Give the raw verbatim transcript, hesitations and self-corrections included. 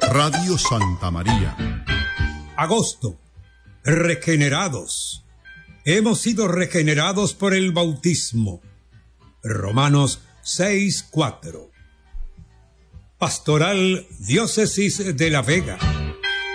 Radio Santa María. Agosto. Regenerados. Hemos sido regenerados por el bautismo. Romanos seis cuatro. Pastoral Diócesis de La Vega.